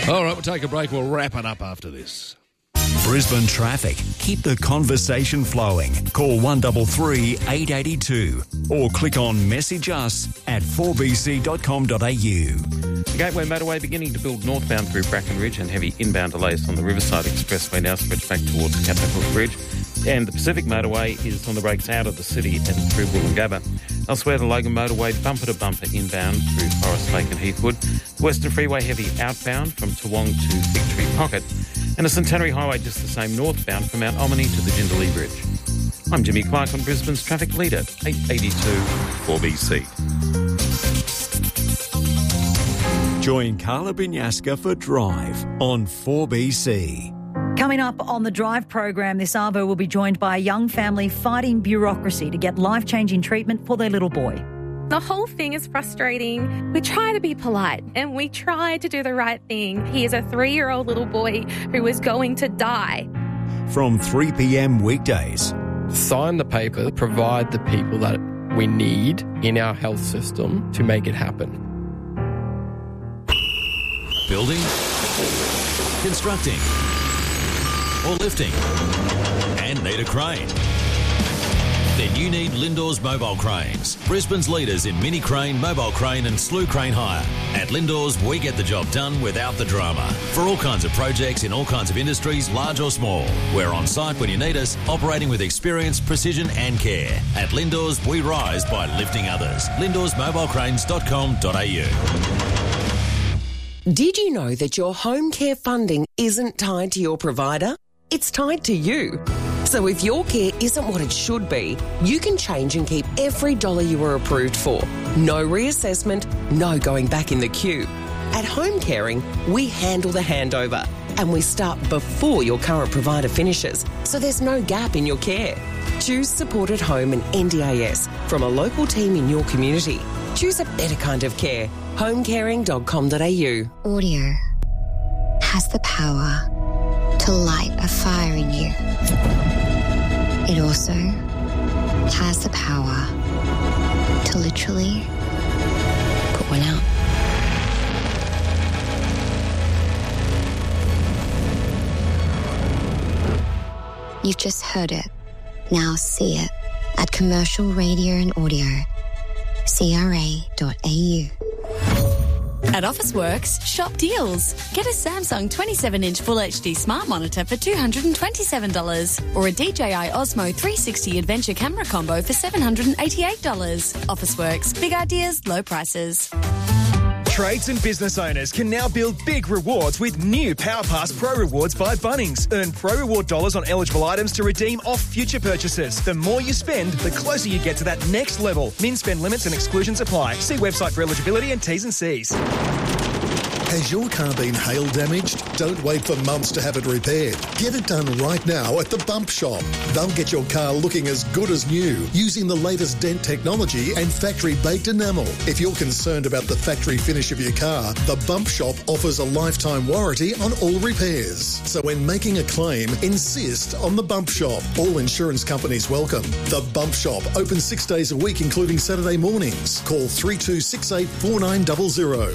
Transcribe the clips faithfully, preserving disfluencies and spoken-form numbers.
All right, we'll take a break. We'll wrap it up after this. Brisbane traffic. Keep the conversation flowing. Call one three three, eight eight two or click on message us at four b c dot com dot a u. The Gateway Motorway beginning to build northbound through Bracken Ridge, and heavy inbound delays on the Riverside Expressway now stretch back towards Captain Cook Bridge. And the Pacific Motorway is on the brakes out of the city and through Wollongabba. Elsewhere, the Logan Motorway bumper to bumper inbound through Forest Lake and Heathwood. The Western Freeway heavy outbound from Toowong to Victory Pocket. And the Centenary Highway just the same northbound from Mount Omni to the Jindalee Bridge. I'm Jimmy Clark on Brisbane's traffic leader, eight eighty-two four B C. Join Carla Binyaska for Drive on four B C. Coming up on the Drive program this hour, we'll be joined by a young family fighting bureaucracy to get life-changing treatment for their little boy. The whole thing is frustrating. We try to be polite and we try to do the right thing. He is a three-year-old little boy who is going to die. From three p m weekdays. Sign the paper, provide the people that we need in our health system to make it happen. Building, constructing, or lifting, and need a crane? Then you need Lindor's Mobile Cranes, Brisbane's leaders in mini crane, mobile crane and slew crane hire. At Lindor's, we get the job done without the drama. For all kinds of projects in all kinds of industries, large or small. We're on site when you need us, operating with experience, precision and care. At Lindor's, we rise by lifting others. lindors mobile cranes dot com dot a u. Did you know that your home care funding isn't tied to your provider? It's tied to you. So if your care isn't what it should be, you can change and keep every dollar you were approved for. No reassessment, no going back in the queue. At Home Caring, we handle the handover and we start before your current provider finishes, so there's no gap in your care. Choose Support at Home and N D A S from a local team in your community. Choose a better kind of care. home caring dot com dot a u. Audio has the power to light a fire in you. It also has the power to literally put one out. You've just heard it. Now see it at Commercial Radio and Audio, c r a dot a u. At Officeworks, shop deals. Get a Samsung twenty-seven inch Full H D smart monitor for two hundred twenty-seven dollars or a D J I Osmo three sixty Adventure camera combo for seven hundred eighty-eight dollars. Officeworks, big ideas, low prices. Trades and business owners can now build big rewards with new PowerPass Pro Rewards by Bunnings. Earn Pro Reward dollars on eligible items to redeem off future purchases. The more you spend, the closer you get to that next level. Min spend limits and exclusions apply. See website for eligibility and T's and C's. Has your car been hail damaged? Don't wait for months to have it repaired. Get it done right now at the Bump Shop. They'll get your car looking as good as new using the latest dent technology and factory-baked enamel. If you're concerned about the factory finish of your car, the Bump Shop offers a lifetime warranty on all repairs. So when making a claim, insist on the Bump Shop. All insurance companies welcome. The Bump Shop, open six days a week, including Saturday mornings. Call three two six eight four nine zero zero.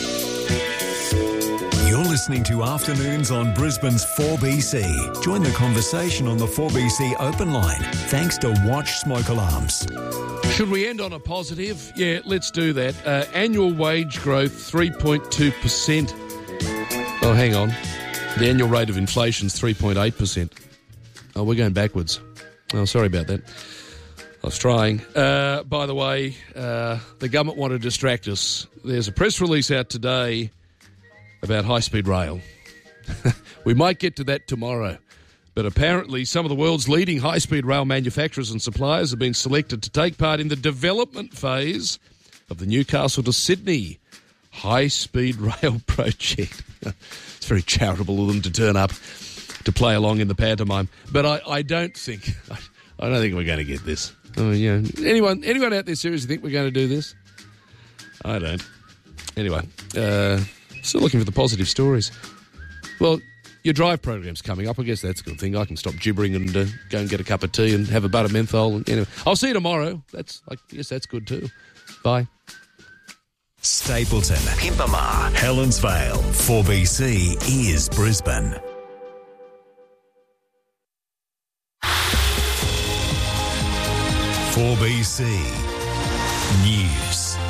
You're listening to Afternoons on Brisbane's four B C. Join the conversation on the four B C open line, thanks to Watch Smoke Alarms. Should we end on a positive? Yeah, let's do that. Uh, annual wage growth, three point two percent. Oh, hang on. The annual rate of inflation is three point eight percent. Oh, we're going backwards. Oh, sorry about that. I was trying. Uh, by the way, uh, the government want to distract us. There's a press release out today about high-speed rail. We might get to that tomorrow. But apparently some of the world's leading high-speed rail manufacturers and suppliers have been selected to take part in the development phase of the Newcastle to Sydney high-speed rail project. It's very charitable of them to turn up to play along in the pantomime. But I, I don't think I don't think we're going to get this. I mean, you know, anyone anyone out there seriously think we're going to do this? I don't. Anyway, uh... still looking for the positive stories. Well, your drive program's coming up. I guess that's a good thing. I can stop gibbering and uh, go and get a cup of tea and have a butter menthol. And, anyway, I'll see you tomorrow. That's, I guess that's good too. Bye. Stapleton, Pimpama, Helensvale. four B C is Brisbane. four B C News.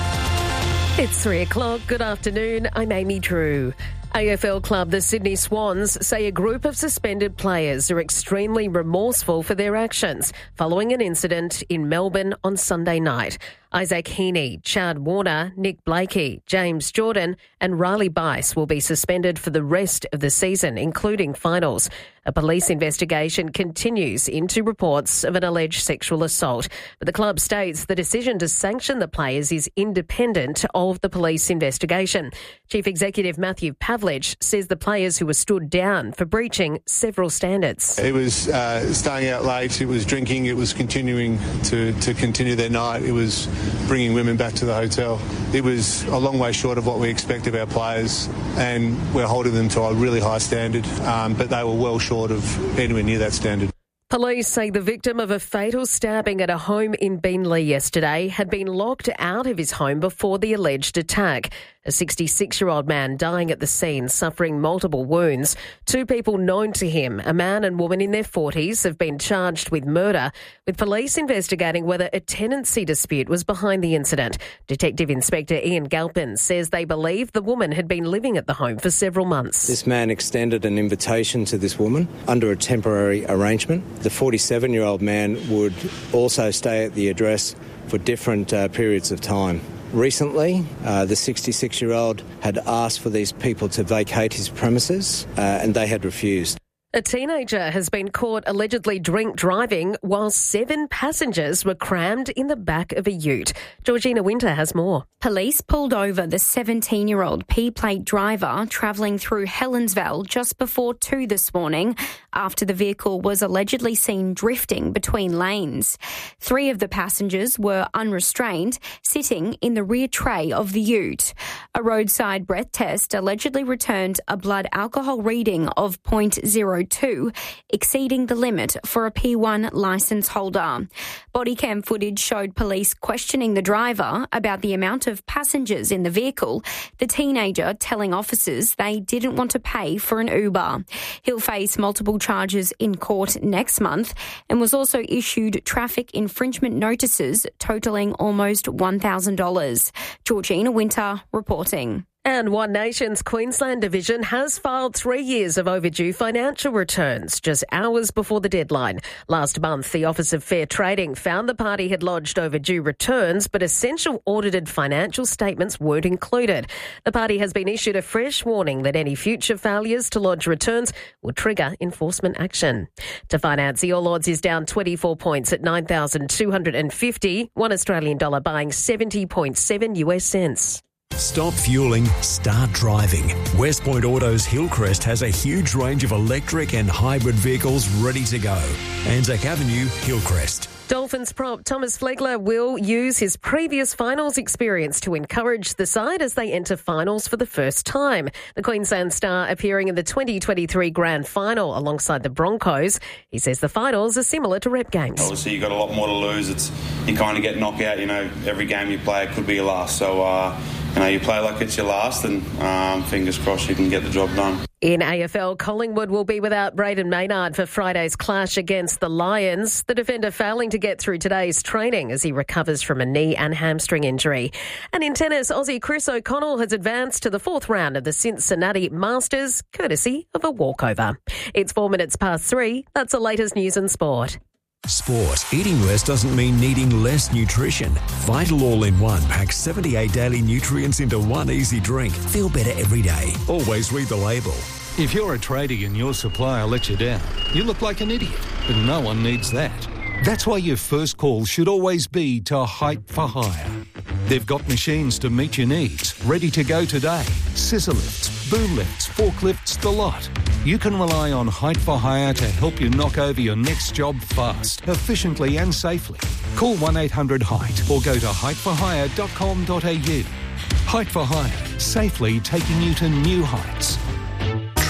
It's three o'clock. Good afternoon. I'm Amy Drew. A F L club the Sydney Swans say a group of suspended players are extremely remorseful for their actions following an incident in Melbourne on Sunday night. Isaac Heaney, Chad Warner, Nick Blakey, James Jordan and Riley Bice will be suspended for the rest of the season, including finals. A police investigation continues into reports of an alleged sexual assault, but the club states the decision to sanction the players is independent of the police investigation. Chief Executive Matthew Pavlich says the players who were stood down for breaching several standards. It was uh, staying out late, it was drinking, it was continuing to, to continue their night, it was bringing women back to the hotel. It was a long way short of what we expect of our players, and we're holding them to a really high standard, um, but they were well short of anywhere near that standard. Police say the victim of a fatal stabbing at a home in Beenleigh yesterday had been locked out of his home before the alleged attack. A sixty-six-year-old man dying at the scene, suffering multiple wounds. Two people known to him, a man and woman in their forties, have been charged with murder, with police investigating whether a tenancy dispute was behind the incident. Detective Inspector Ian Galpin says they believe the woman had been living at the home for several months. This man extended an invitation to this woman under a temporary arrangement. The forty-seven-year-old man would also stay at the address for different uh, periods of time. Recently, uh, the sixty-six-year-old had asked for these people to vacate his premises uh, and they had refused. A teenager has been caught allegedly drink driving while seven passengers were crammed in the back of a ute. Georgina Winter has more. Police pulled over the seventeen-year-old P-plate driver travelling through Helensvale just before two this morning after the vehicle was allegedly seen drifting between lanes. Three of the passengers were unrestrained, sitting in the rear tray of the ute. A roadside breath test allegedly returned a blood alcohol reading of point zero two, exceeding the limit for a P one licence holder. Body cam footage showed police questioning the driver about the amount of passengers in the vehicle, the teenager telling officers they didn't want to pay for an Uber. He'll face multiple charges in court next month and was also issued traffic infringement notices totalling almost one thousand dollars. Georgina Winter reporting. And One Nation's Queensland division has filed three years of overdue financial returns just hours before the deadline. Last month, the Office of Fair Trading found the party had lodged overdue returns, but essential audited financial statements weren't included. The party has been issued a fresh warning that any future failures to lodge returns will trigger enforcement action. To finance, the All Odds is down twenty-four points at nine thousand two hundred fifty, one Australian dollar buying seventy point seven US cents. Stop fueling, start driving. West Point Autos Hillcrest has a huge range of electric and hybrid vehicles ready to go. Anzac Avenue, Hillcrest. Dolphins prop Thomas Flegler will use his previous finals experience to encourage the side as they enter finals for the first time. The Queensland star appearing in the twenty twenty-three Grand Final alongside the Broncos. He says the finals are similar to rep games. Obviously, you've got a lot more to lose. It's you kind of get knocked out. You know, every game you play, it could be your last. So, uh, you know, you play like it's your last, and um, fingers crossed you can get the job done. In A F L, Collingwood will be without Braden Maynard for Friday's clash against the Lions. The defender failing to get through today's training as he recovers from a knee and hamstring injury. And in tennis, Aussie Chris O'Connell has advanced to the fourth round of the Cincinnati Masters, courtesy of a walkover. It's four minutes past three. That's the latest news and sport. Sport. Eating less doesn't mean needing less nutrition. Vital All-in-One packs seventy-eight daily nutrients into one easy drink. Feel better every day. Always read the label. If you're a tradie and your supplier lets you down, you look like an idiot, but no one needs that. That's why your first call should always be to Height for Hire. They've got machines to meet your needs, ready to go today. Scissor lifts, boom lifts, forklifts, the lot. You can rely on Height for Hire to help you knock over your next job fast, efficiently and safely. Call one eight hundred height or go to height for hire dot com dot a u. Height for Hire, safely taking you to new heights.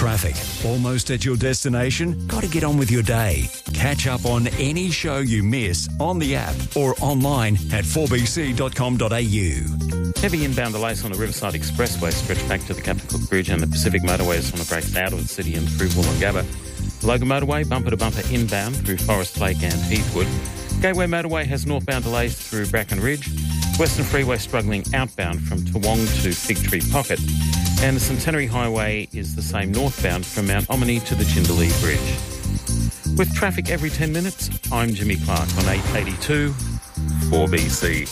traffic. Almost at your destination? Got to get on with your day. Catch up on any show you miss on the app or online at four b c dot com dot a u. Heavy inbound delays on the Riverside Expressway stretch back to the Captain Cook Bridge, and the Pacific Motorway is on the brakes out of the city and through Wollongabba. The Logan Motorway bumper to bumper inbound through Forest Lake and Heathwood. Gateway Motorway has northbound delays through Bracken Ridge. Western Freeway struggling outbound from Toowong to Fig Tree Pocket. And the Centenary Highway is the same northbound from Mount Omni to the Jindalee Bridge. With traffic every ten minutes, I'm Jimmy Clark on eight eighty-two four B C.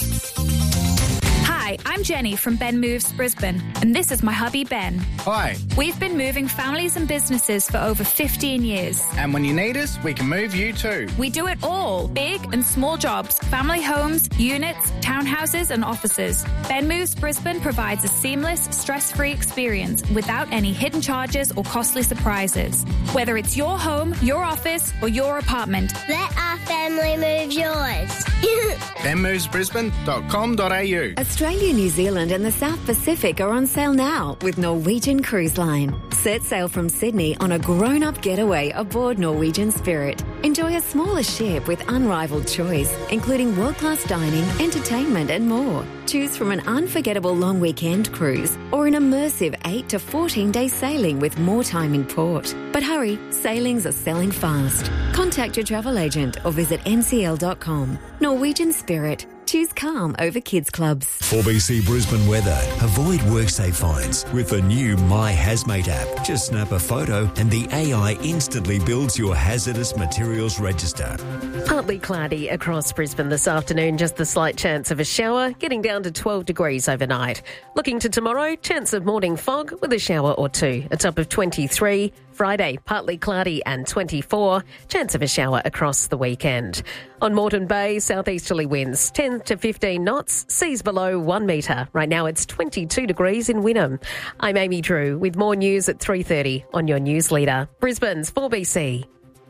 Hi, I'm Jenny from Ben Moves Brisbane, and this is my hubby Ben. Hi. We've been moving families and businesses for over fifteen years. And when you need us, we can move you too. We do it all, big and small jobs, family homes, units, townhouses and offices. Ben Moves Brisbane provides a seamless, stress-free experience without any hidden charges or costly surprises. Whether it's your home, your office or your apartment. Let our family move yours. ben moves brisbane dot com dot a u. Australia, New Zealand and the South Pacific are on sale now with Norwegian Cruise Line. Set sail from Sydney on a grown-up getaway aboard Norwegian Spirit. Enjoy a smaller ship with unrivaled choice, including world-class dining, entertainment and more. Choose from an unforgettable long weekend cruise or an immersive eight to fourteen day sailing with more time in port. But hurry, sailings are selling fast. Contact your travel agent or visit n c l dot com. Norwegian Spirit. Choose calm over kids clubs. four B C Brisbane weather. Avoid WorkSafe fines with the new My Hazmate app. Just snap a photo and the A I instantly builds your hazardous materials register. Partly cloudy across Brisbane this afternoon, just the slight chance of a shower, getting down to twelve degrees overnight. Looking to tomorrow, chance of morning fog with a shower or two, a top of twenty-three. Friday, partly cloudy and twenty-four. Chance of a shower across the weekend. On Moreton Bay, southeasterly winds ten to fifteen knots, seas below one metre. Right now it's twenty-two degrees in Wynnum. I'm Amy Drew with more news at three thirty on your news leader. Brisbane's four B C.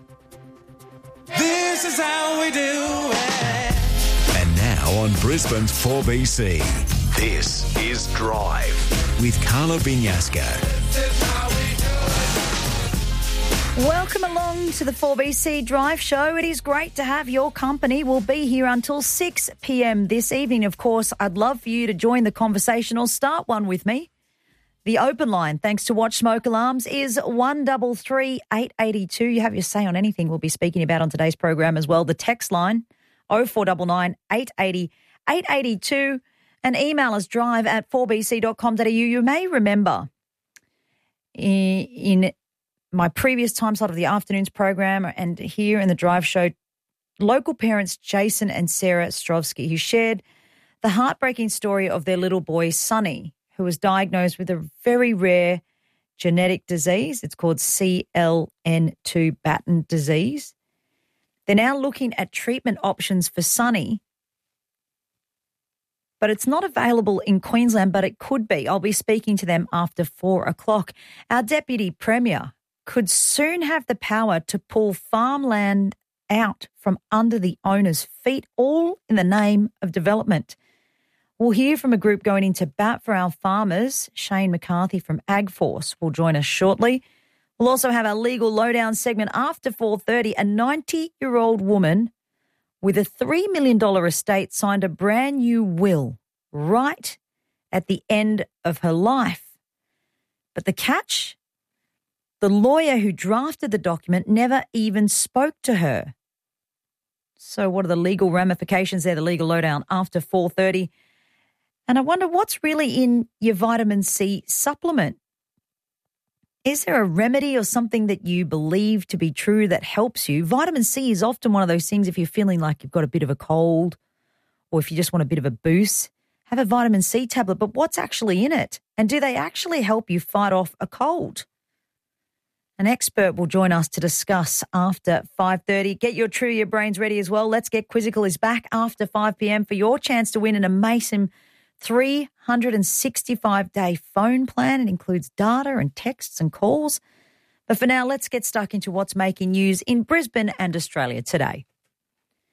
This is how we do it. And now on Brisbane's four B C, this is Drive with Carla Binyaska. Welcome along to the four B C Drive Show. It is great to have your company. We'll be here until six p m this evening. Of course, I'd love for you to join the conversation or start one with me. The open line, thanks to Watch Smoke Alarms, is one three three, eight eight two. You have your say on anything we'll be speaking about on today's program as well. The text line, oh four nine nine, eight eight zero, eight eight two. And email us drive at four b c dot com dot a u. You may remember in... in my previous time slot of the afternoon's program and here in the Drive Show, local parents Jason and Sarah Strovsky, who shared the heartbreaking story of their little boy, Sonny, who was diagnosed with a very rare genetic disease. It's called C L N two Batten disease. They're now looking at treatment options for Sonny, but it's not available in Queensland, but it could be. I'll be speaking to them after four o'clock. Our Deputy Premier could soon have the power to pull farmland out from under the owner's feet, all in the name of development. We'll hear from a group going into bat for our farmers. Shane McCarthy from AgForce will join us shortly. We'll also have our legal lowdown segment after four thirty. A ninety-year-old woman with a three million dollars estate signed a brand new will right at the end of her life. But the catch? The lawyer who drafted the document never even spoke to her. So what are the legal ramifications there, the legal lowdown after four thirty? And I wonder what's really in your vitamin C supplement. Is there a remedy or something that you believe to be true that helps you? Vitamin C is often one of those things if you're feeling like you've got a bit of a cold or if you just want a bit of a boost, have a vitamin C tablet. But what's actually in it? And do they actually help you fight off a cold? An expert will join us to discuss after five thirty. Get your True Your Brains ready as well. Let's Get Quizzical is back after five p m for your chance to win an amazing three hundred sixty-five day phone plan. It includes data and texts and calls. But for now, let's get stuck into what's making news in Brisbane and Australia today.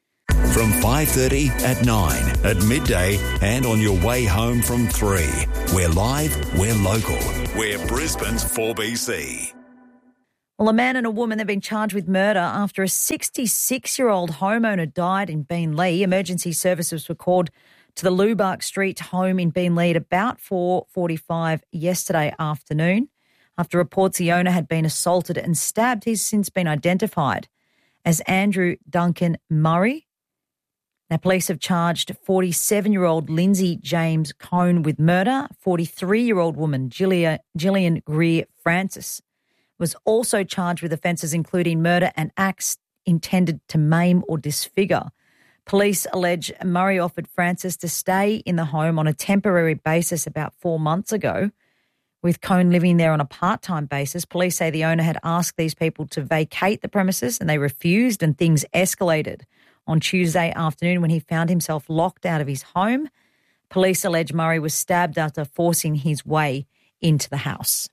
from five thirty at nine, at midday and on your way home from three. We're live, we're local. We're Brisbane's four B C. Well, a man and a woman have been charged with murder after a sixty-six-year-old homeowner died in Beenleigh. Emergency services were called to the Lubark Street home in Beenleigh at about four forty-five yesterday afternoon. After reports the owner had been assaulted and stabbed, he's since been identified as Andrew Duncan Murray. Now, police have charged forty-seven-year-old Lindsay James Cone with murder. forty-three-year-old woman Gillian, Gillian Greer Francis was also charged with offences including murder and acts intended to maim or disfigure. Police allege Murray offered Francis to stay in the home on a temporary basis about four months ago, with Cone living there on a part-time basis. Police say the owner had asked these people to vacate the premises and they refused, and things escalated on Tuesday afternoon when he found himself locked out of his home. Police allege Murray was stabbed after forcing his way into the house.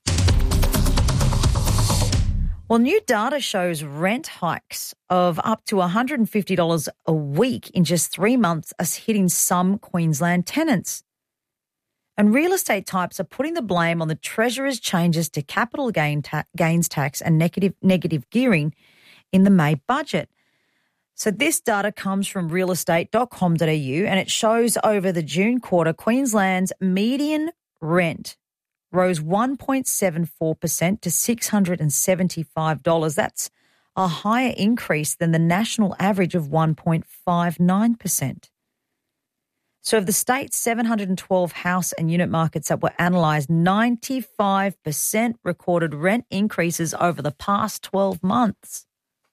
Well, new data shows rent hikes of up to one hundred fifty dollars a week in just three months are hitting some Queensland tenants. And real estate types are putting the blame on the Treasurer's changes to capital gain ta- gains tax and negative, negative gearing in the May budget. So this data comes from real estate dot com dot a u and it shows over the June quarter, Queensland's median rent rose one point seven four percent to six hundred seventy-five dollars. That's a higher increase than the national average of one point five nine percent. So of the state's seven hundred twelve house and unit markets that were analysed, ninety-five percent recorded rent increases over the past twelve months.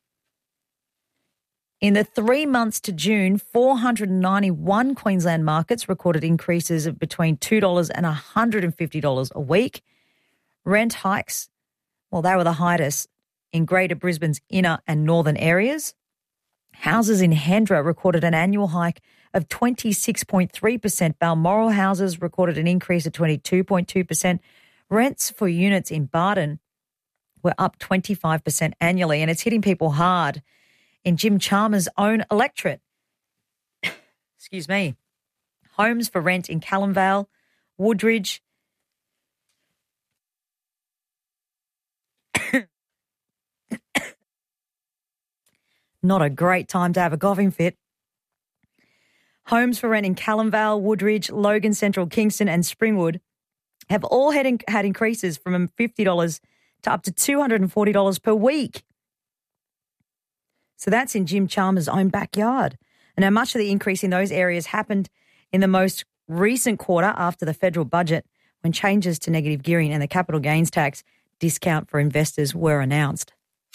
In the three months to June, four hundred ninety-one Queensland markets recorded increases of between two dollars and one hundred fifty dollars a week. Rent hikes, well, they were the highest in Greater Brisbane's inner and northern areas. Houses in Hendra recorded an annual hike of twenty-six point three percent. Balmoral houses recorded an increase of twenty-two point two percent. Rents for units in Barton were up twenty-five percent annually, and it's hitting people hard in Jim Chalmers' own electorate. Excuse me. Homes for rent in Callumvale, Woodridge, not a great time to have a coughing fit. Homes for rent in Callumvale, Woodridge, Logan Central, Kingston and Springwood have all had, in, had increases from fifty dollars to up to two hundred forty dollars per week. So that's in Jim Chalmers' own backyard. And now much of the increase in those areas happened in the most recent quarter after the federal budget, when changes to negative gearing and the capital gains tax discount for investors were announced.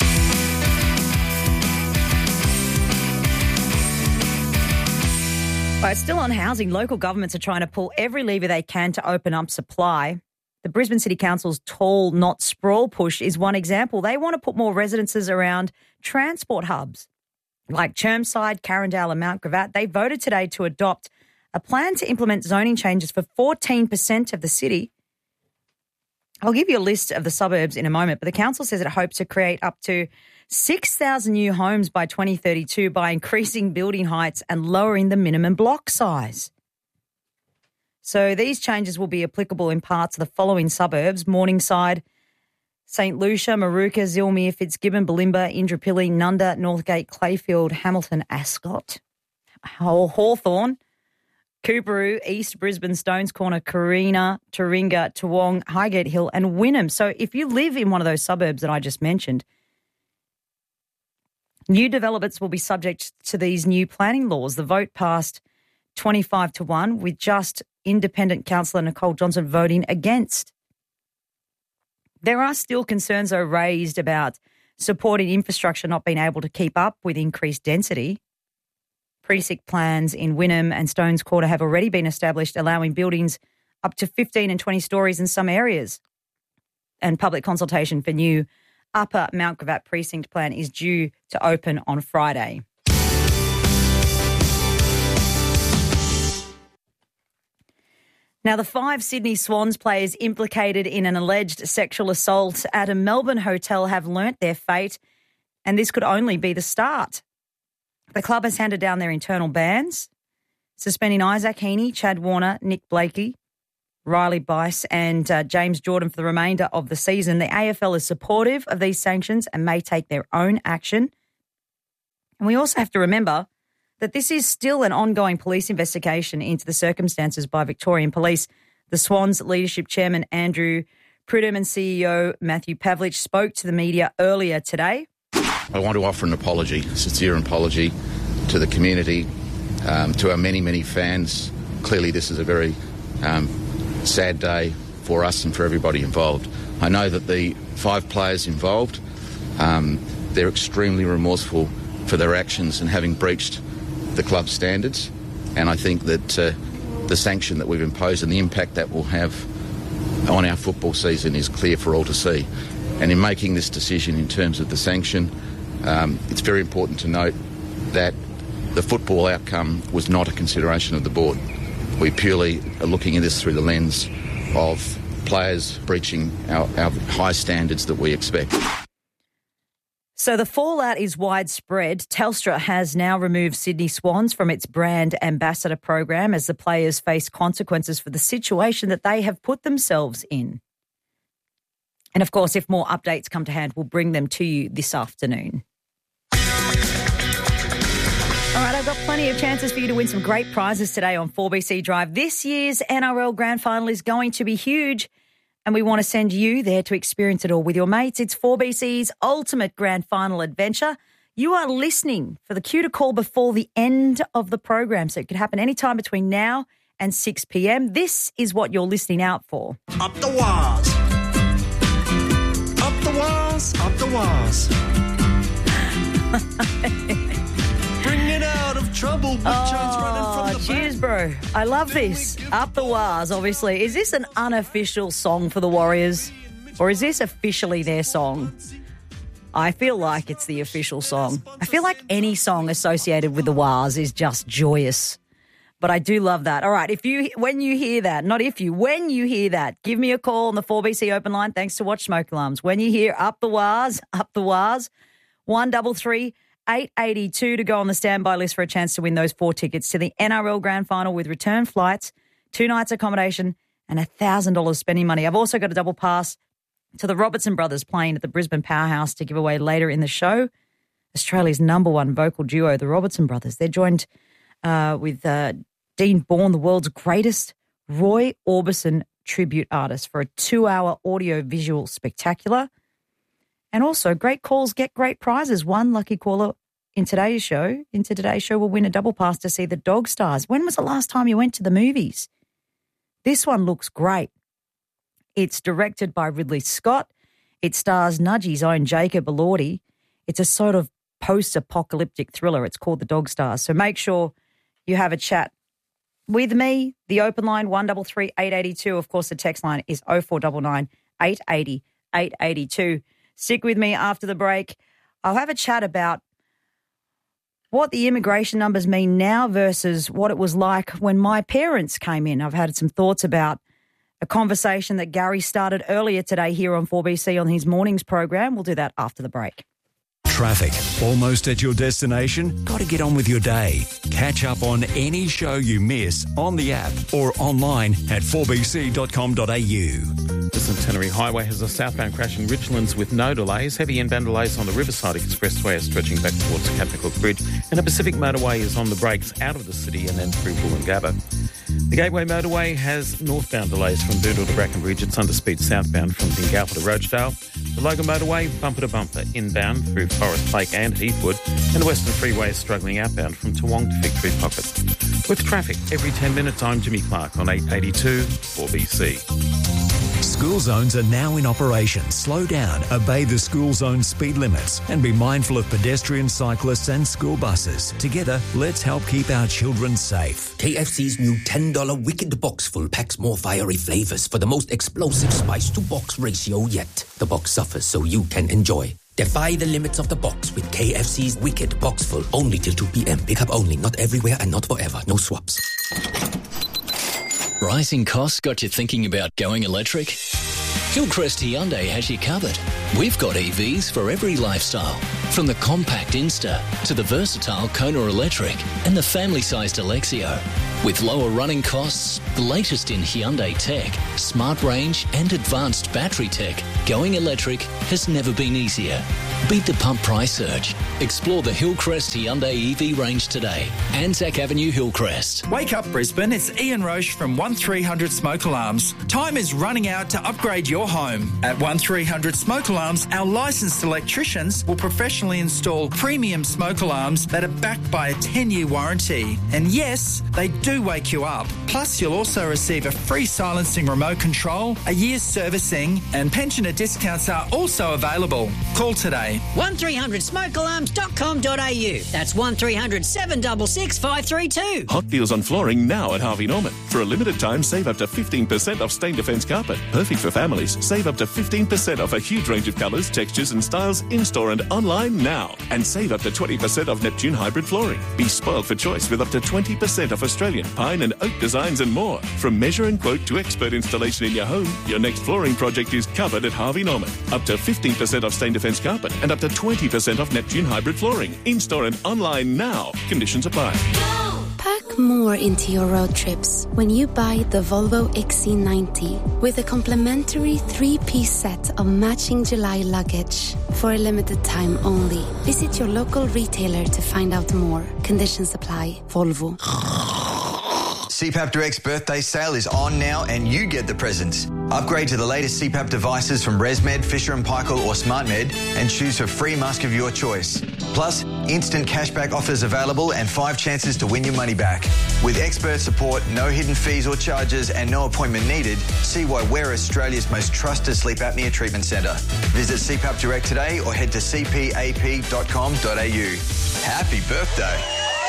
All right, still on housing, local governments are trying to pull every lever they can to open up supply. The Brisbane City Council's tall, not sprawl push is one example. They want to put more residences around transport hubs like Chermside, Carindale and Mount Gravatt. They voted today to adopt a plan to implement zoning changes for fourteen percent of the city. I'll give you a list of the suburbs in a moment, but the council says it hopes to create up to six thousand new homes by twenty thirty-two by increasing building heights and lowering the minimum block size. So these changes will be applicable in parts of the following suburbs: Morningside, St Lucia, Maruka, Zilmere, Fitzgibbon, Bulimba, Indooroopilly, Nunda, Northgate, Clayfield, Hamilton, Ascot, Hawthorne, Coorparoo, East Brisbane, Stones Corner, Carina, Taringa, Toowong, Highgate Hill and Wynnum. So if you live in one of those suburbs that I just mentioned, new developments will be subject to these new planning laws. The vote passed twenty-five to one, with just independent councillor Nicole Johnson voting against. There are still concerns, though, raised about supporting infrastructure not being able to keep up with increased density. Precinct plans in Wynnum and Stones Quarter have already been established, allowing buildings up to fifteen and twenty stories in some areas. And public consultation for new Upper Mount Gravatt precinct plan is due to open on Friday. Now, the five Sydney Swans players implicated in an alleged sexual assault at a Melbourne hotel have learnt their fate, and this could only be the start. The club has handed down their internal bans, suspending Isaac Heaney, Chad Warner, Nick Blakey, Riley Bice and uh, James Jordan for the remainder of the season. The A F L is supportive of these sanctions and may take their own action. And we also have to remember that this is still an ongoing police investigation into the circumstances by Victorian Police. The Swans leadership chairman, Andrew Pridham, and C E O Matthew Pavlich spoke to the media earlier today. I want to offer an apology, a sincere apology to the community, um, to our many, many fans. Clearly this is a very um, sad day for us and for everybody involved. I know that the five players involved, um, they're extremely remorseful for their actions and having breached the club standards, and I think that uh, the sanction that we've imposed and the impact that will have on our football season is clear for all to see. And in making this decision in terms of the sanction, um, it's very important to note that the football outcome was not a consideration of the board. We purely are looking at this through the lens of players breaching our, our high standards that we expect. So the fallout is widespread. Telstra has now removed Sydney Swans from its brand ambassador program as the players face consequences for the situation that they have put themselves in. And of course, if more updates come to hand, we'll bring them to you this afternoon. All right, I've got plenty of chances for you to win some great prizes today on four B C Drive. This year's N R L Grand Final is going to be huge, and we want to send you there to experience it all with your mates. It's four B C's ultimate Grand Final adventure. You are listening for the cue to call before the end of the program, so it could happen anytime between now and six p.m. This is what you're listening out for. Up the walls. Up the walls. Up the walls. Bring it out of trouble. With Oh, Jones running from the cheers, bro. I love this. Up the Wars, obviously. Is this an unofficial song for the Warriors? Or is this officially their song? I feel like it's the official song. I feel like any song associated with the Wars is just joyous. But I do love that. All right, if you when you hear that, not if you, when you hear that, give me a call on the four B C open line. Thanks to Watch Smoke Alarms. When you hear Up the Wars, Up the Wars, one double three eight eighty two to go on the standby list for a chance to win those four tickets to the N R L Grand Final with return flights, two nights accommodation, and one thousand dollars spending money. I've also got a double pass to the Robertson Brothers playing at the Brisbane Powerhouse to give away later in the show. Australia's number one vocal duo, the Robertson Brothers. They're joined uh, with uh, Dean Bourne, the world's greatest Roy Orbison tribute artist, for a two-hour audio-visual spectacular. And also, great calls get great prizes. One lucky caller in today's show, into today's show, will win a double pass to see the Dog Stars. When was the last time you went to the movies? This one looks great. It's directed by Ridley Scott. It stars Nudgie's own Jacob Elordi. It's a sort of post-apocalyptic thriller. It's called The Dog Stars. So make sure you have a chat with me. The open line, one double three eight eighty two. Of course, the text line is oh four nine nine eight eight oh eight eight two. Stick with me after the break. I'll have a chat about what the immigration numbers mean now versus what it was like when my parents came in. I've had some thoughts about a conversation that Gary started earlier today here on four B C on his morning's program. We'll do that after the break. Traffic. Almost at your destination? Got to get on with your day. Catch up on any show you miss on the app or online at four b c dot com dot a u. The Centenary Highway has a southbound crash in Richlands with no delays. Heavy inbound delays on the Riverside Expressway are stretching back towards Catnacook Bridge, and a Pacific Motorway is on the brakes out of the city and then through Woolloongabba. The Gateway Motorway has northbound delays from Boodle to Brackenridge. It's under speed southbound from Pingalpa to Rochedale. The Logan Motorway, bumper to bumper, inbound through Forest Lake and Heathwood. And the Western Freeway is struggling outbound from Toowong to Victory Pocket. With traffic every ten minutes, I'm Jimmy Clark on eight eighty-two four B C. School zones are now in operation. Slow down, obey the school zone speed limits, and be mindful of pedestrians, cyclists and school buses. Together, let's help keep our children safe. K F C's new ten dollars Wicked Box Full packs more fiery flavours for the most explosive spice-to-box ratio yet. The box suffers so you can enjoy. Defy the limits of the box with K F C's Wicked Box Full. Only till two p.m. Pick up only, not everywhere and not forever. No swaps. Rising costs got you thinking about going electric? Hillcrest Hyundai has you covered. We've got E Vs for every lifestyle. From the compact Insta to the versatile Kona Electric and the family-sized Alexio. With lower running costs, the latest in Hyundai tech, smart range and advanced battery tech, going electric has never been easier. Beat the pump price surge. Explore the Hillcrest Hyundai E V range today. Anzac Avenue, Hillcrest. Wake up, Brisbane. It's Ian Roche from one three hundred Smoke Alarms. Time is running out to upgrade your home. At one three hundred Smoke Alarms, our licensed electricians will professionally install premium smoke alarms that are backed by a ten-year warranty. And yes, they do wake you up. Plus, you'll also receive a free silencing remote control, a year's servicing, and pensioner discounts are also available. Call today. one three hundred smoke alarms dot com dot a u. That's one three hundred seven six six five three two. Hot deals on flooring now at Harvey Norman. For a limited time, save up to fifteen percent off Stain Defence carpet. Perfect for families. Save up to fifteen percent off a huge range of colours, textures and styles in-store and online now. And save up to twenty percent off Neptune hybrid flooring. Be spoiled for choice with up to twenty percent off Australian, pine and oak designs and more. From measure and quote to expert installation in your home, your next flooring project is covered at Harvey Norman. Up to fifteen percent off Stain Defence carpet and up to twenty percent off Neptune hybrid flooring. In-store and online now. Conditions apply. Pack more into your road trips when you buy the Volvo X C ninety with a complimentary three-piece set of matching July luggage. For a limited time only. Visit your local retailer to find out more. Conditions apply. Volvo. C PAP Direct's birthday sale is on now and you get the presents. Upgrade to the latest C PAP devices from ResMed, Fisher and Paykel or SmartMed and choose a free mask of your choice. Plus, instant cashback offers available and five chances to win your money back. With expert support, no hidden fees or charges and no appointment needed, see why we're Australia's most trusted sleep apnea treatment centre. Visit C PAP Direct today or head to c p a p dot com dot a u. Happy birthday.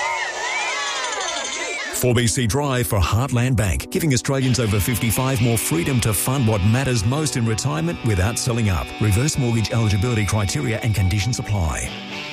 four B C Drive for Heartland Bank, giving Australians over fifty-five more freedom to fund what matters most in retirement without selling up. Reverse mortgage eligibility criteria and conditions apply.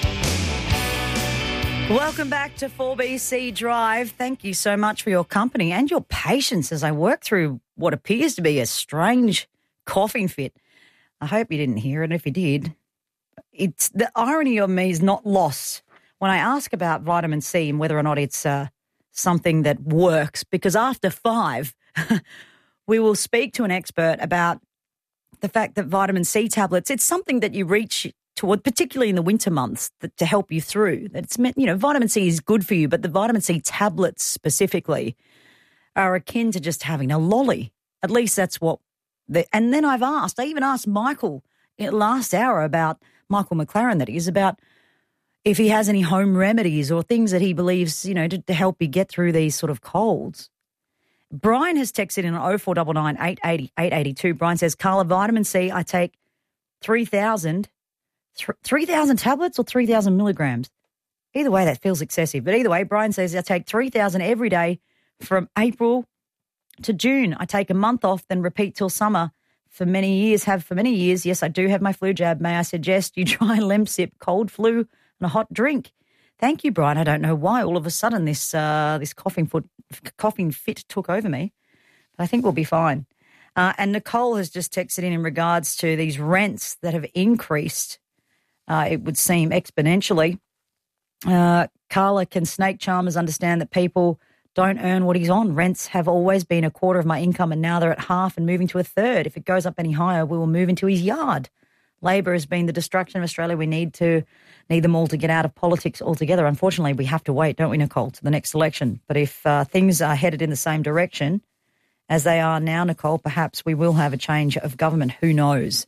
Welcome back to four B C Drive. Thank you so much for your company and your patience as I work through what appears to be a strange coughing fit. I hope you didn't hear it. If you did, it's the irony of me is not lost when I ask about vitamin C and whether or not it's uh, something that works, because after five, we will speak to an expert about the fact that vitamin C tablets, it's something that you reach toward, particularly in the winter months, that, to help you through. It's meant, you know, vitamin C is good for you, but the vitamin C tablets specifically are akin to just having a lolly. At least that's what the, and then I've asked, I even asked Michael last hour about Michael McLaren, that is, about if he has any home remedies or things that he believes, you know, to, to help you get through these sort of colds. Brian has texted in on oh four nine nine, eight eight oh, eight eight two. Brian says, Carla, vitamin C, I take three thousand, three thousand tablets or three thousand milligrams. Either way, that feels excessive. But either way, Brian says, I take three thousand every day from April to June. I take a month off, then repeat till summer. For many years, have for many years. Yes, I do have my flu jab. May I suggest you try Lemsip cold flu and a hot drink? Thank you, Brian. I don't know why all of a sudden this uh, this coughing foot, coughing fit took over me, but I think we'll be fine. Uh, and Nicole has just texted in in regards to these rents that have increased, uh, it would seem, exponentially. Uh, Carla, can snake charmers understand that people don't earn what he's on? Rents have always been a quarter of my income and now they're at half and moving to a third. If it goes up any higher, we will move into his yard. Labor has been the destruction of Australia. We need to need them all to get out of politics altogether. Unfortunately, we have to wait, don't we, Nicole, to the next election. But if uh, things are headed in the same direction as they are now, Nicole, perhaps we will have a change of government. Who knows?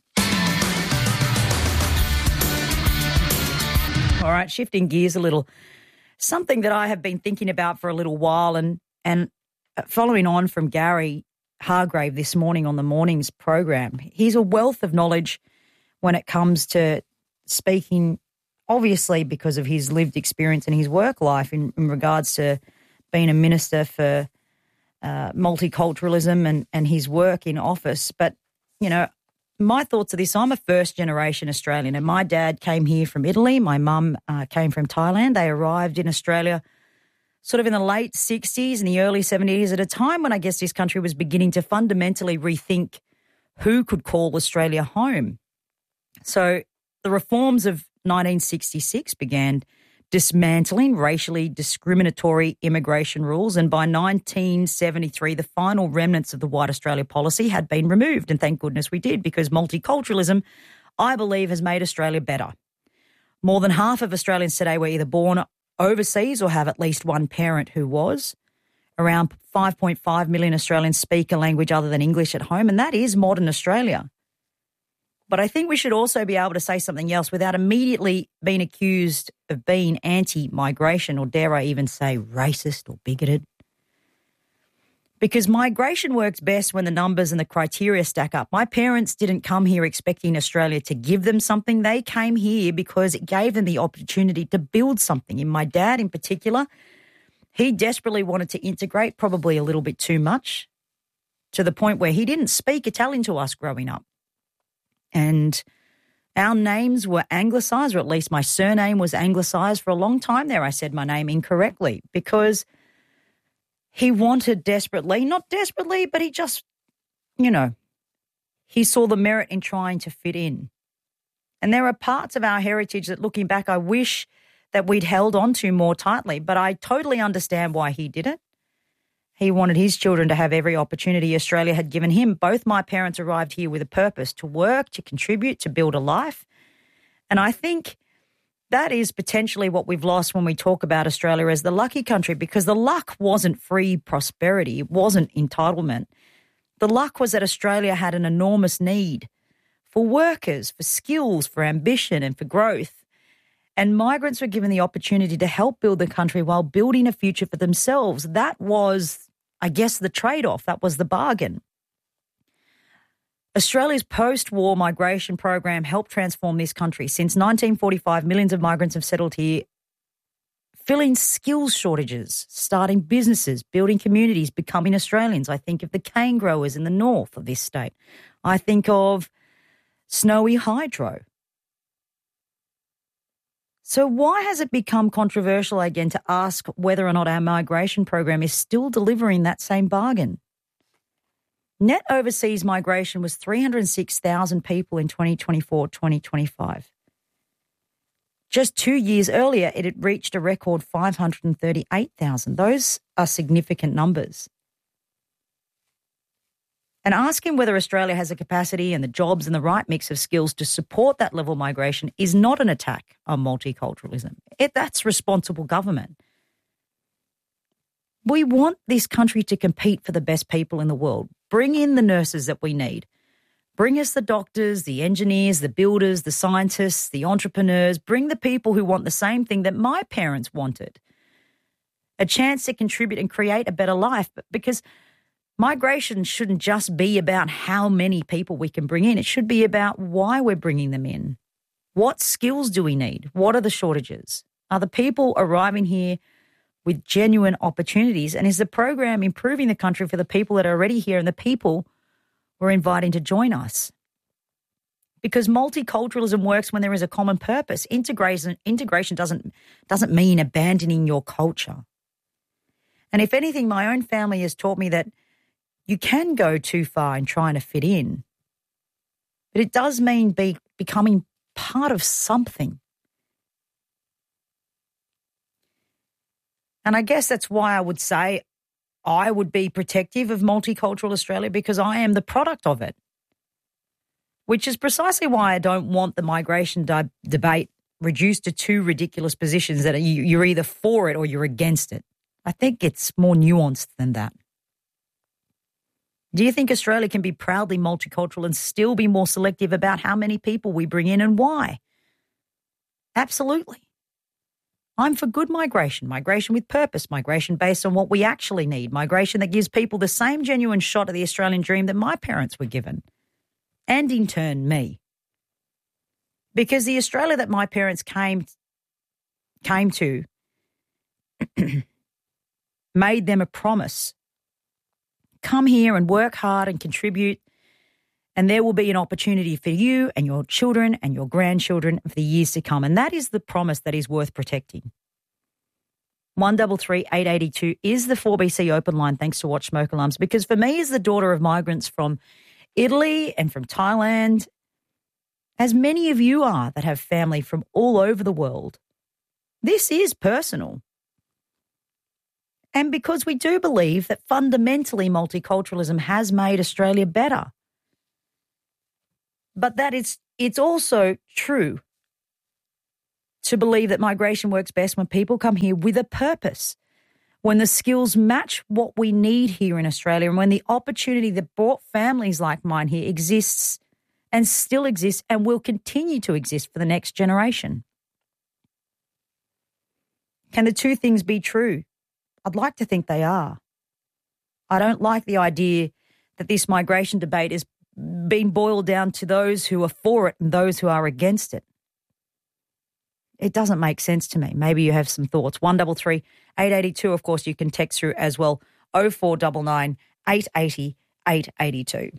All right, shifting gears a little. Something that I have been thinking about for a little while, and and following on from Gary Hargrave this morning on the morning's program. He's a wealth of knowledge when it comes to speaking, obviously because of his lived experience and his work life in, in regards to being a minister for uh, multiculturalism and, and his work in office. But, you know, my thoughts are this. I'm a first-generation Australian, and my dad came here from Italy. My mum uh, came from Thailand. They arrived in Australia sort of in the late sixties and the early seventies at a time when I guess this country was beginning to fundamentally rethink who could call Australia home. So the reforms of nineteen sixty-six began dismantling racially discriminatory immigration rules, and by nineteen seventy-three, the final remnants of the White Australia policy had been removed, and thank goodness we did, because multiculturalism, I believe, has made Australia better. More than half of Australians today were either born overseas or have at least one parent who was. Around five point five million Australians speak a language other than English at home, and that is modern Australia. But I think we should also be able to say something else without immediately being accused of being anti-migration, or dare I even say racist or bigoted. Because migration works best when the numbers and the criteria stack up. My parents didn't come here expecting Australia to give them something. They came here because it gave them the opportunity to build something. And my dad in particular, he desperately wanted to integrate, probably a little bit too much, to the point where he didn't speak Italian to us growing up. And our names were anglicised, or at least my surname was anglicised. For a long time there, I said my name incorrectly because he wanted desperately, not desperately, but he just, you know, he saw the merit in trying to fit in. And there are parts of our heritage that, looking back, I wish that we'd held on to more tightly, but I totally understand why he did it. He wanted his children to have every opportunity Australia had given him. Both my parents arrived here with a purpose, to work, to contribute, to build a life. And I think that is potentially what we've lost when we talk about Australia as the lucky country, because the luck wasn't free prosperity. It wasn't entitlement. The luck was that Australia had an enormous need for workers, for skills, for ambition and for growth. And migrants were given the opportunity to help build the country while building a future for themselves. That was, I guess, the trade-off. That was the bargain. Australia's post-war migration program helped transform this country. Since nineteen forty-five, millions of migrants have settled here, filling skills shortages, starting businesses, building communities, becoming Australians. I think of the cane growers in the north of this state. I think of Snowy Hydro. So why has it become controversial again to ask whether or not our migration program is still delivering that same bargain? Net overseas migration was three hundred six thousand people in twenty twenty-four twenty twenty-five. Just two years earlier, it had reached a record five hundred thirty-eight thousand. Those are significant numbers. And asking whether Australia has the capacity and the jobs and the right mix of skills to support that level of migration is not an attack on multiculturalism. It, that's responsible government. We want this country to compete for the best people in the world. Bring in the nurses that we need. Bring us the doctors, the engineers, the builders, the scientists, the entrepreneurs. Bring the people who want the same thing that my parents wanted. A chance to contribute and create a better life. But because migration shouldn't just be about how many people we can bring in. It should be about why we're bringing them in. What skills do we need? What are the shortages? Are the people arriving here with genuine opportunities? And is the program improving the country for the people that are already here and the people we're inviting to join us? Because multiculturalism works when there is a common purpose. Integration, integration doesn't, doesn't mean abandoning your culture. And if anything, my own family has taught me that you can go too far in trying to fit in, but it does mean be, becoming part of something. And I guess that's why I would say I would be protective of multicultural Australia, because I am the product of it, which is precisely why I don't want the migration di- debate reduced to two ridiculous positions that are, you, you're either for it or you're against it. I think it's more nuanced than that. Do you think Australia can be proudly multicultural and still be more selective about how many people we bring in and why? Absolutely. I'm for good migration, migration with purpose, migration based on what we actually need, migration that gives people the same genuine shot at the Australian dream that my parents were given, and in turn me. Because the Australia that my parents came, came to made them a promise. Come here and work hard and contribute, and there will be an opportunity for you and your children and your grandchildren for the years to come. And that is the promise that is worth protecting. one three three, eight eight two is the four B C open line, thanks to Watch Smoke Alarms, because for me, as the daughter of migrants from Italy and from Thailand as many of you are that have family from all over the world. This is personal. And because we do believe that fundamentally multiculturalism has made Australia better. But that it's, it's also true to believe that migration works best when people come here with a purpose, when the skills match what we need here in Australia, and when the opportunity that brought families like mine here exists and still exists and will continue to exist for the next generation. Can the two things be true? I'd like to think they are. I don't like the idea that this migration debate has been boiled down to those who are for it and those who are against it. It doesn't make sense to me. Maybe you have some thoughts. one double three eight eight two, of course, you can text through as well. oh four nine nine eight eight zero eight eight two.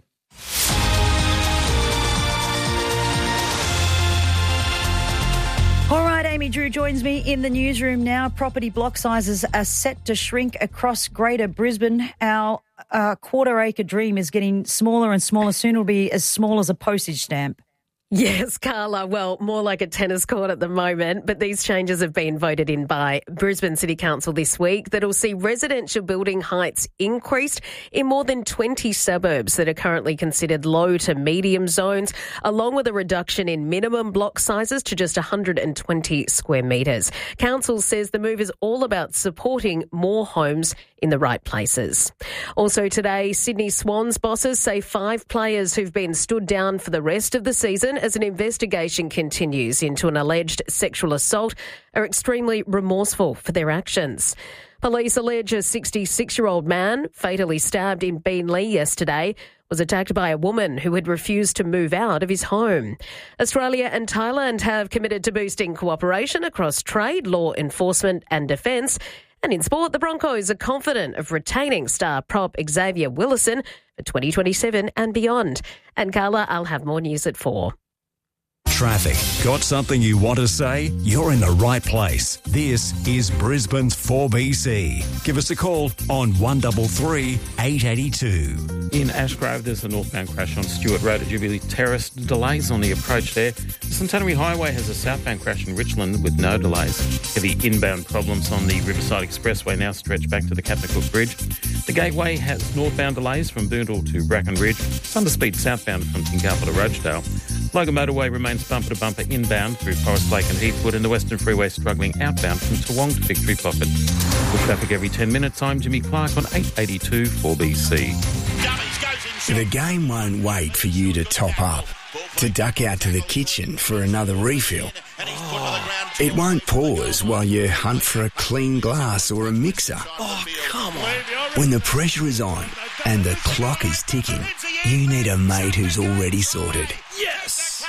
All right, Amy Drew joins me in the newsroom now. Property block sizes are set to shrink across Greater Brisbane. Our uh, quarter acre dream is getting smaller and smaller. Soon it'll be as small as a postage stamp. Yes, Carla. Well, more like a tennis court at the moment, but these changes have been voted in by Brisbane City Council this week that'll see residential building heights increased in more than twenty suburbs that are currently considered low to medium zones, along with a reduction in minimum block sizes to just one hundred twenty square metres. Council says the move is all about supporting more homes in the right places. Also today, Sydney Swans bosses say five players who've been stood down for the rest of the season as an investigation continues into an alleged sexual assault are extremely remorseful for their actions. Police allege a sixty-six-year-old man, fatally stabbed in Beenleigh yesterday, was attacked by a woman who had refused to move out of his home. Australia and Thailand have committed to boosting cooperation across trade, law enforcement and defence. And in sport, the Broncos are confident of retaining star prop Xavier Willison for twenty twenty-seven and beyond. And Carla, I'll have more news at four. Traffic. Got something you want to say? You're in the right place. This is Brisbane's four B C. Give us a call on one three three eight eight two. In Ashgrove, there's a northbound crash on Stewart Road at Jubilee Terrace. Delays on the approach there. The Centenary Highway has a southbound crash in Richland with no delays. Heavy inbound problems on the Riverside Expressway now stretch back to the Captain Cook Bridge. The Gateway has northbound delays from Boondall to Bracken Ridge. It's under speed southbound from Tingalpa to Rochedale. Logan Motorway remains bumper to bumper inbound through Forest Lake and Heathwood, and the Western Freeway struggling outbound from Toowong to Victory Pocket. With traffic every ten minutes, I'm Jimmy Clark on eight eighty-two four B C. The game won't wait for you to top up, to duck out to the kitchen for another refill. Oh. It won't pause while you hunt for a clean glass or a mixer. Oh, come on. When the pressure is on and the clock is ticking, you need a mate who's already sorted. Yes!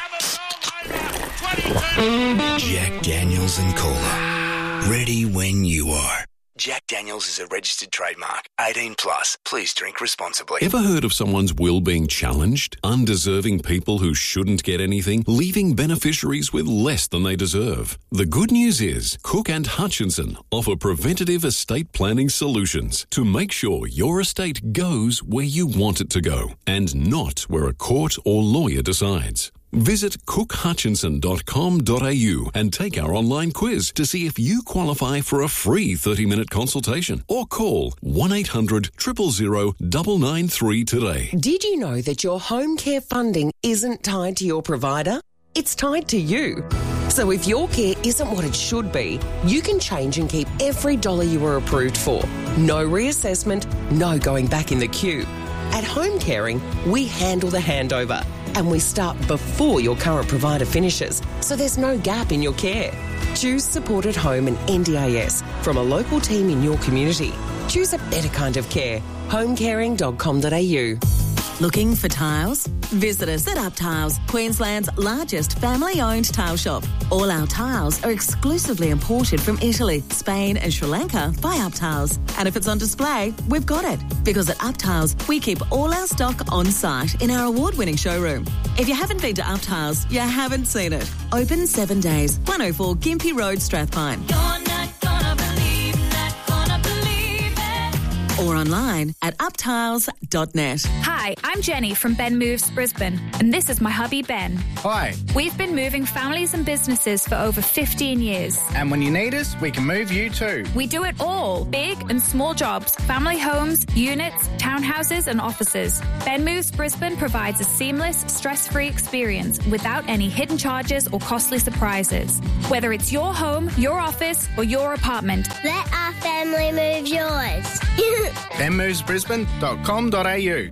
Jack Daniels and Cola. Ready when you are. Jack Daniels is a registered trademark. eighteen plus. Please drink responsibly. Ever heard of someone's will being challenged? Undeserving people who shouldn't get anything, leaving beneficiaries with less than they deserve. The good news is Cook and Hutchinson offer preventative estate planning solutions to make sure your estate goes where you want it to go and not where a court or lawyer decides. Visit cook hutchinson dot com dot a u and take our online quiz to see if you qualify for a free thirty-minute consultation, or call one eight hundred zero zero zero nine nine three today. Did you know that your home care funding isn't tied to your provider? It's tied to you. So if your care isn't what it should be, you can change and keep every dollar you were approved for. No reassessment, no going back in the queue. At Home Caring, we handle the handover and we start before your current provider finishes, so there's no gap in your care. Choose Supported Home and N D I S from a local team in your community. Choose a better kind of care. home caring dot com dot a u. Looking for tiles? Visit us at Up Tiles, Queensland's largest family-owned tile shop. All our tiles are exclusively imported from Italy, Spain and Sri Lanka by Up Tiles. And if it's on display, we've got it. Because at Up Tiles, we keep all our stock on site in our award-winning showroom. If you haven't been to Up Tiles, you haven't seen it. Open seven days. one oh four Gympie Road, Strathpine. You're not gonna believe, not gonna believe it. or online at uptiles dot net. Hi, I'm Jenny from Ben Moves Brisbane, and this is my hubby Ben. Hi. We've been moving families and businesses for over fifteen years. And when you need us, we can move you too. We do it all, big and small jobs, family homes, units, townhouses and offices. Ben Moves Brisbane provides a seamless, stress-free experience without any hidden charges or costly surprises. Whether it's your home, your office or your apartment, Let our family move yours. ben moves brisbane dot com dot a u.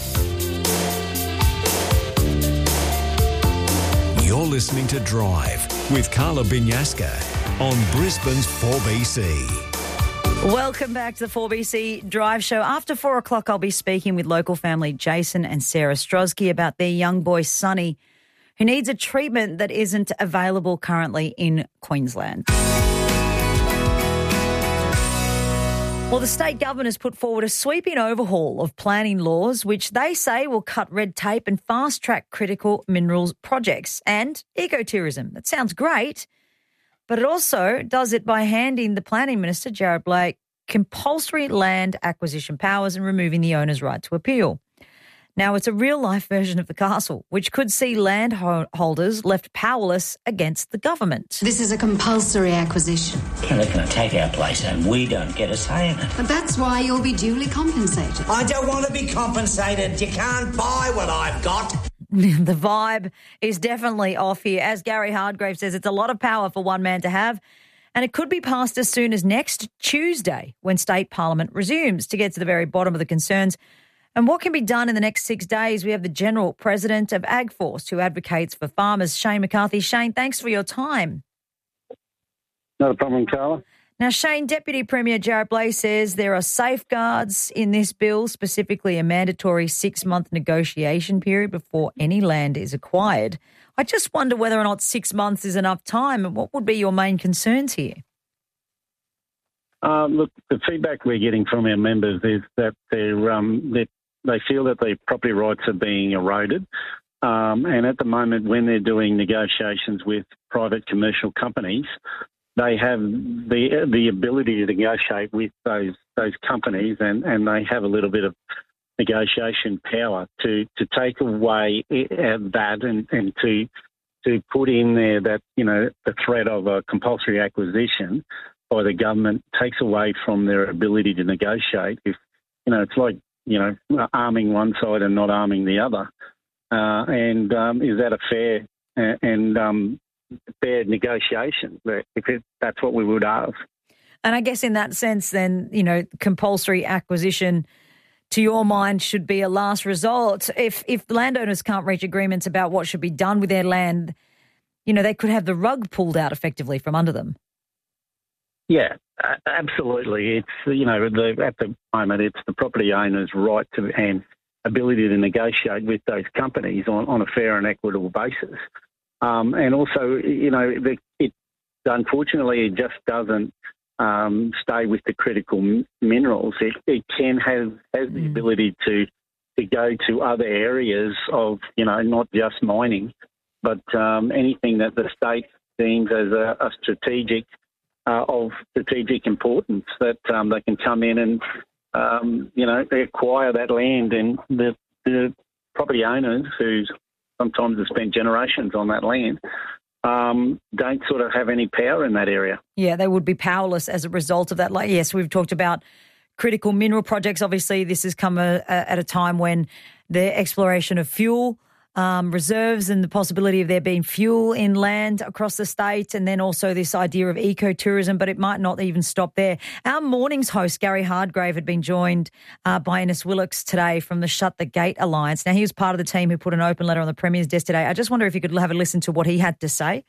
You're listening to Drive with Carla Binyaska on Brisbane's four B C. Welcome back to the four B C Drive Show. After four o'clock, I'll be speaking with local family Jason and Sarah Strozky about their young boy Sonny, who needs a treatment that isn't available currently in Queensland. Well, the state government has put forward a sweeping overhaul of planning laws, which they say will cut red tape and fast-track critical minerals projects and ecotourism. That sounds great, but it also does it by handing the planning minister, Jared Blake, compulsory land acquisition powers and removing the owner's right to appeal. Now, it's a real-life version of the castle, which could see landholders left powerless against the government. This is a compulsory acquisition. Well, they're going to take our place and we don't get a say in it. But that's why you'll be duly compensated. I don't want to be compensated. You can't buy what I've got. The vibe is definitely off here. As Gary Hardgrave says, it's a lot of power for one man to have, and it could be passed as soon as next Tuesday when state parliament resumes. To get to the very bottom of the concerns and what can be done in the next six days, we have the General President of AgForce who advocates for farmers, Shane McCarthy. Shane, thanks for your time. Not a problem, Carla. Now, Shane, Deputy Premier Jared Blake says there are safeguards in this bill, specifically a mandatory six-month negotiation period before any land is acquired. I just wonder whether or not six months is enough time, and what would be your main concerns here? Um, look, the feedback we're getting from our members is that they're, um, they're, they feel that their property rights are being eroded. Um, and at the moment, when they're doing negotiations with private commercial companies, they have the the ability to negotiate with those those companies, and, and they have a little bit of negotiation power to, to take away that and, and to to put in there that, you know, the threat of a compulsory acquisition by the government takes away from their ability to negotiate. If, you know, it's like, you know, arming one side and not arming the other. Uh, and um, is that a fair and um, fair negotiation? If it, that's what we would ask. And I guess in that sense, then, you know, compulsory acquisition, to your mind, should be a last resort. If if landowners can't reach agreements about what should be done with their land, you know, they could have the rug pulled out effectively from under them. Yeah, absolutely. It's, you know, the, at the moment, it's the property owner's right to and ability to negotiate with those companies on, on a fair and equitable basis. Um, and also, you know, the, it unfortunately it just doesn't um, stay with the critical m- minerals. It, it can have has the ability to to go to other areas of, you know, not just mining, but um, anything that the state deems as a, a strategic Uh, of strategic importance, that um, they can come in and, um, you know, they acquire that land, and the, the property owners who sometimes have spent generations on that land um, don't sort of have any power in that area. Yeah, they would be powerless as a result of that. Like, yes, we've talked about critical mineral projects. Obviously, this has come a, a, at a time when the exploration of fuel Um, reserves and the possibility of there being fuel in land across the state, and then also this idea of ecotourism, but it might not even stop there. Our morning's host, Gary Hardgrave, had been joined uh, by Innes Willocks today from the Shut the Gate Alliance. Now, he was part of the team who put an open letter on the Premier's desk today. I just wonder if you could have a listen to what he had to say.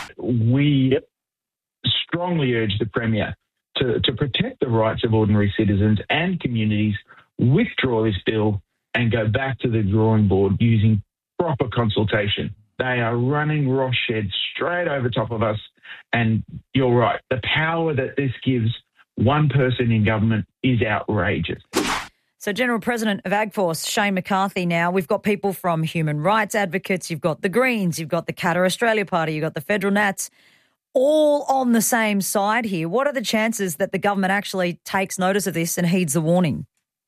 We strongly urge the Premier to, to protect the rights of ordinary citizens and communities, withdraw this bill and go back to the drawing board using proper consultation. They are running roughshod straight over top of us. And you're right, the power that this gives one person in government is outrageous. So General President of AgForce, Shane McCarthy now, we've got people from human rights advocates, you've got the Greens, you've got the Qatar Australia Party, you've got the Federal Nats, all on the same side here. What are the chances that the government actually takes notice of this and heeds the warning?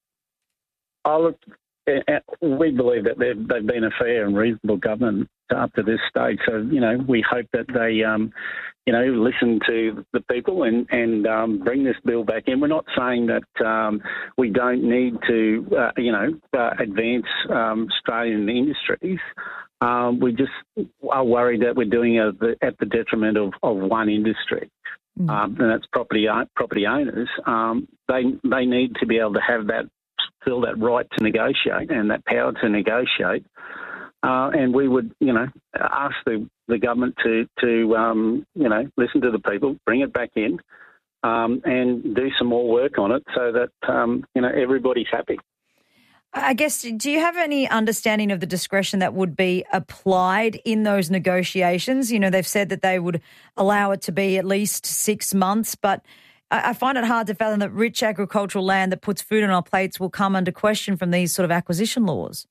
Oh, look, we believe that they've, they've been a fair and reasonable government up to this stage. So, you know, we hope that they, um, you know, listen to the people and, and um, bring this bill back in. We're not saying that um, we don't need to, uh, you know, uh, advance um, Australian industries. Um, we just are worried that we're doing it at the, at the detriment of, of one industry, mm. um, and that's property property owners. Um, they they need to be able to have that, feel that right to negotiate and that power to negotiate. Uh, and we would, you know, ask the, the government to, to um, you know, listen to the people, bring it back in, um, and do some more work on it so that, um, you know, everybody's happy. I guess, do you have any understanding of the discretion that would be applied in those negotiations? You know, they've said that they would allow it to be at least six months, but I find it hard to fathom that rich agricultural land that puts food on our plates will come under question from these sort of acquisition laws.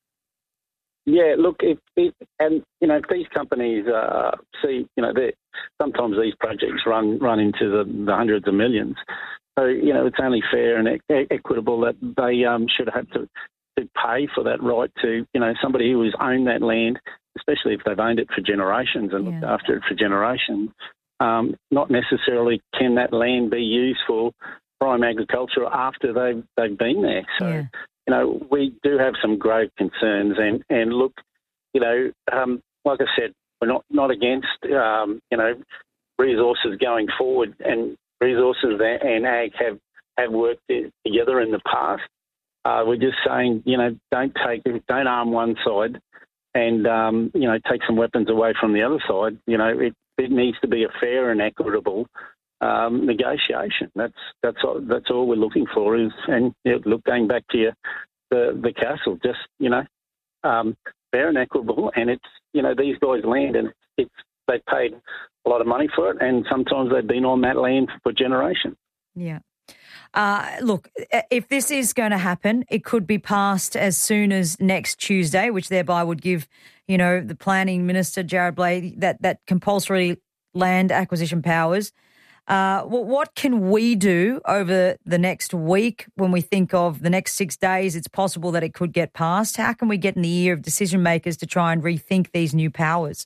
Yeah, look, if, if and you know, if these companies uh, see, you know, sometimes these projects run run into the, the hundreds of millions. So you know, it's only fair and e- equitable that they um, should have to, to pay for that right to, you know, somebody who has owned that land, especially if they've owned it for generations and yeah. looked after it for generations. Um, not necessarily can that land be used for prime agriculture after they've they've been there. So. Yeah. You know, we do have some grave concerns, and, and look, you know, um, like I said, we're not, not against, um, you know, resources going forward, and resources and ag have, have worked together in the past. Uh, we're just saying, you know, don't take, don't arm one side and, um, you know, take some weapons away from the other side. You know, it, it needs to be a fair and equitable Um, negotiation. That's that's all, that's all we're looking for. Is and you know, look, going back to your, the the castle, just you know, um, fair and equitable. And it's you know these guys' land, and it's they paid a lot of money for it, and sometimes they've been on that land for generations. Yeah. Uh, look, if this is going to happen, it could be passed as soon as next Tuesday, which thereby would give you know the planning minister Jared Blade that that compulsory land acquisition powers. Uh, what can we do over the next week when we think of the next six days? It's possible that it could get passed. How can we get in the ear of decision makers to try and rethink these new powers?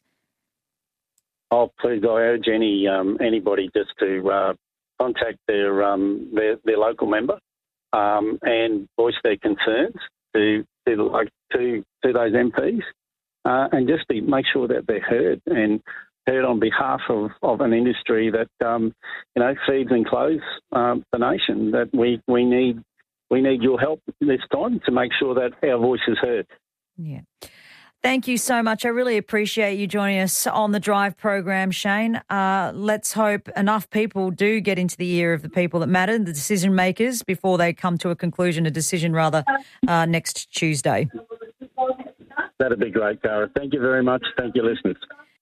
Oh, please, I urge any um, anybody just to uh, contact their, um, their their local member um, and voice their concerns to to like to to those M Ps uh, and just be make sure that they're heard and. heard on behalf of, of an industry that um, you know feeds and clothes um, the nation. That we, we need we need your help this time to make sure that our voice is heard. Yeah, thank you so much. I really appreciate you joining us on the Drive program, Shane. Uh, let's hope enough people do get into the ear of the people that matter, the decision makers, before they come to a conclusion, a decision rather, uh, next Tuesday. That'd be great, Cara. Thank you very much. Thank you, listeners.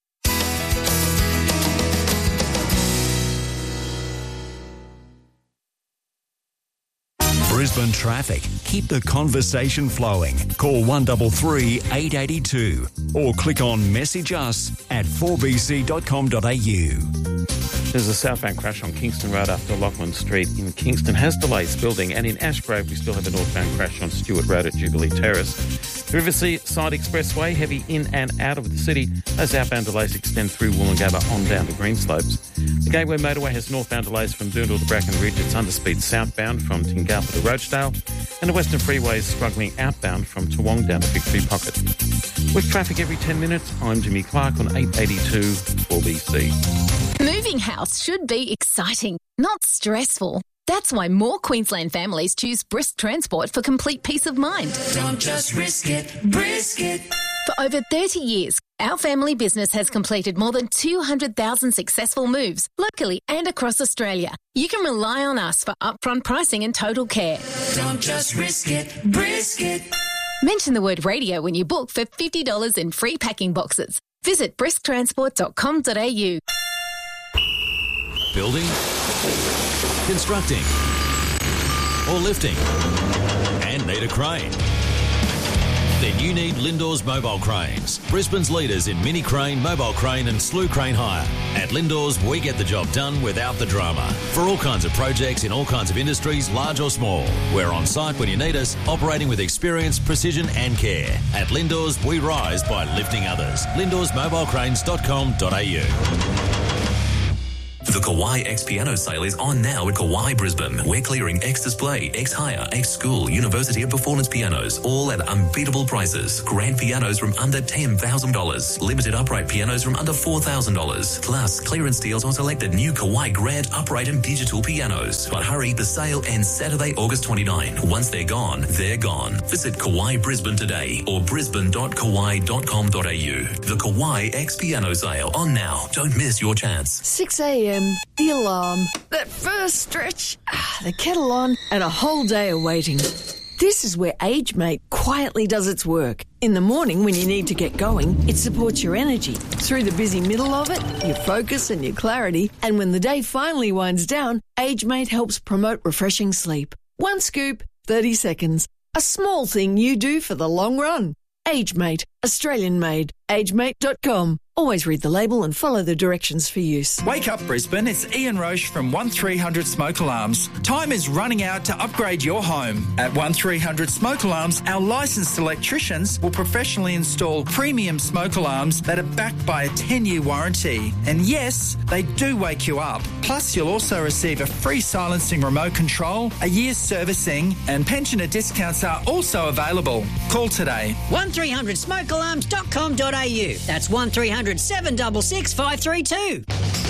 Brisbane traffic. Keep the conversation flowing. Call one three three, eight eight two or click on message us at four b c dot com dot a u. There's a southbound crash on Kingston Road after Lachlan Street in Kingston has delays building, and in Ashgrove we still have a northbound crash on Stewart Road at Jubilee Terrace. The Riverside Expressway, heavy in and out of the city. Those outbound delays extend through Woolloongabba on down to Greenslopes. The Gateway Motorway has northbound delays from Doondall to Bracken Ridge. It's underspeed southbound from Tingalpa to Roachdale. And the Western Freeway is struggling outbound from Toowong down to Victory Pocket. With traffic every ten minutes, I'm Jimmy Clark on eight eighty-two four B C. Moving house should be exciting, not stressful. That's why more Queensland families choose Brisk Transport for complete peace of mind. Don't just risk it, brisk it. For over thirty years, our family business has completed more than two hundred thousand successful moves locally and across Australia. You can rely on us for upfront pricing and total care. Don't just risk it, brisk it. Mention the word radio when you book for fifty dollars in free packing boxes. Visit brisk transport dot com dot a u. Building, constructing, or lifting, and need a crane. Then you need Lindor's Mobile Cranes, Brisbane's leaders in mini crane, mobile crane and slew crane hire. At Lindor's, we get the job done without the drama. For all kinds of projects in all kinds of industries, large or small. We're on site when you need us, operating with experience, precision and care. At Lindor's, we rise by lifting others. lindors mobile cranes dot com dot a u. The Kauai X Piano sale is on now at Kauai Brisbane. We're clearing X Display, X Hire, X School, University of Performance pianos, all at unbeatable prices. Grand pianos from under ten thousand dollars. Limited upright pianos from under four thousand dollars. Plus, clearance deals on selected new Kauai Grand upright and digital pianos. But hurry, the sale ends Saturday, August twenty-ninth. Once they're gone, they're gone. Visit Kauai Brisbane today or brisbane dot kauai dot com dot a u. The Kauai X Piano sale on now. Don't miss your chance. six a.m, the alarm, that first stretch, the kettle on, and a whole day of waiting. This is where AgeMate quietly does its work. In the morning when you need to get going, it supports your energy. Through the busy middle of it, your focus and your clarity. And when the day finally winds down, AgeMate helps promote refreshing sleep. One scoop, thirty seconds. A small thing you do for the long run. AgeMate, Australian made. agemate dot com. Always read the label and follow the directions for use. Wake up Brisbane, it's Ian Roche from one three hundred Smoke Alarms. Time is running out to upgrade your home. At one three hundred Smoke Alarms, our licensed electricians will professionally install premium smoke alarms that are backed by a ten-year warranty. And yes, they do wake you up. Plus, you'll also receive a free silencing remote control, a year's servicing, and pensioner discounts are also available. Call today. one three hundred smoke alarms dot com dot a u. That's one three hundred seven six six five three two.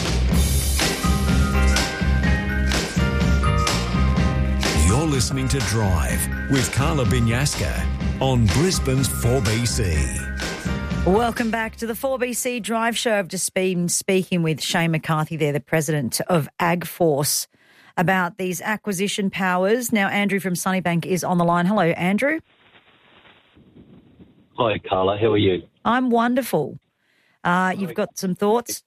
You're listening to Drive with Carla Binyaska on Brisbane's four B C. Welcome back to the four B C Drive Show. I've just been speaking with Shane McCarthy there, the president of AgForce, about these acquisition powers. Now, Andrew from Sunnybank is on the line. Hello, Andrew. Hi, Carla. How are you? I'm wonderful. Uh, you've got some thoughts?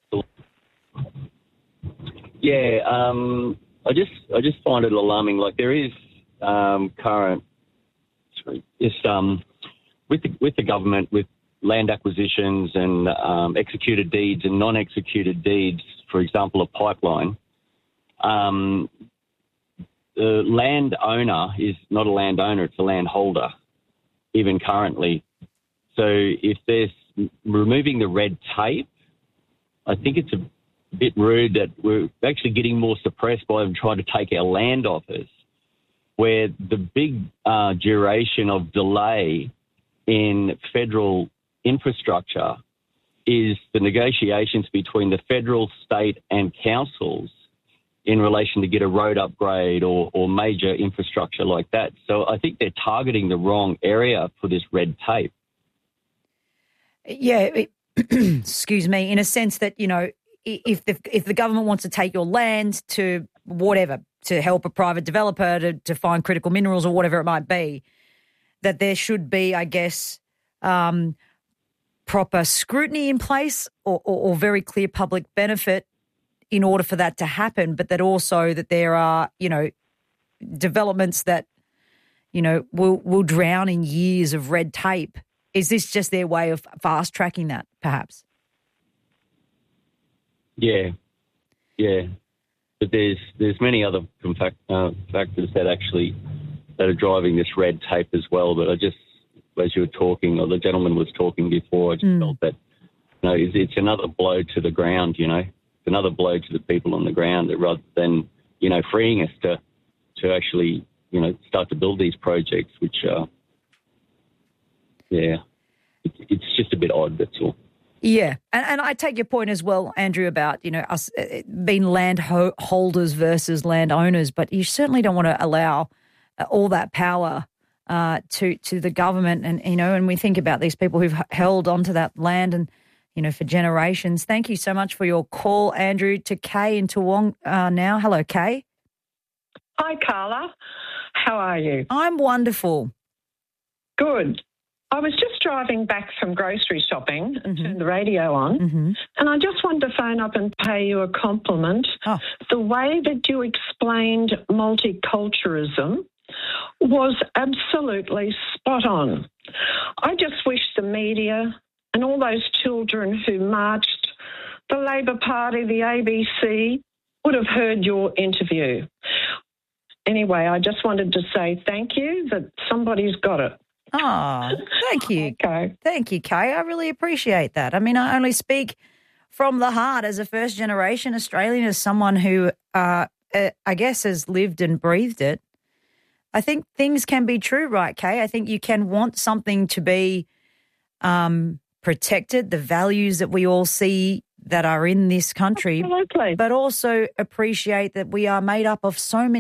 Yeah, um, I just I just find it alarming. Like there is um, current, sorry, just um, with the, with the government with land acquisitions and um, executed deeds and non-executed deeds. For example, a pipeline. Um, the landowner is not a landowner; it's a landholder, even currently. So if there's removing the red tape, I think it's a bit rude that we're actually getting more suppressed by them trying to take our land off us, where the big uh, duration of delay in federal infrastructure is the negotiations between the federal, state and councils in relation to get a road upgrade or, or major infrastructure like that. So I think they're targeting the wrong area for this red tape. Yeah, it, excuse me, in a sense that, you know, if the if the government wants to take your land to whatever, to help a private developer to, to find critical minerals or whatever it might be, that there should be, I guess, um, proper scrutiny in place or, or, or very clear public benefit in order for that to happen, but that also that there are, you know, developments that, you know, will will drown in years of red tape. Is this just their way of fast-tracking that, perhaps? Yeah, yeah. But there's there's many other fact, uh, factors that actually that are driving this red tape as well. But I just, as you were talking, or the gentleman was talking before, I just mm. felt that, you know, it's, it's another blow to the ground, you know. It's another blow to the people on the ground that rather than, you know, freeing us to, to actually, you know, start to build these projects, which are, yeah, it, it's just a bit odd, that's all. Yeah, and, and I take your point as well, Andrew, about, you know, us uh, being land ho- holders versus landowners, but you certainly don't want to allow uh, all that power uh, to to the government. And, you know, and we think about these people who've held onto that land and, you know, for generations. Thank you so much for your call, Andrew. To Kay in Toowong uh, now. Hello, Kay. Hi, Carla. How are you? I'm wonderful. Good. I was just driving back from grocery shopping and mm-hmm. turned the radio on, mm-hmm. and I just wanted to phone up and pay you a compliment. Oh. The way that you explained multiculturalism was absolutely spot on. I just wish the media and all those children who marched, the Labor Party, the A B C, would have heard your interview. Anyway, I just wanted to say thank you that somebody's got it. Oh, thank you. Okay. Thank you, Kay. I really appreciate that. I mean, I only speak from the heart as a first-generation Australian, as someone who, uh, uh, I guess, has lived and breathed it. I think things can be true, right, Kay? I think you can want something to be um, protected, the values that we all see that are in this country, Absolutely. but also appreciate that we are made up of so many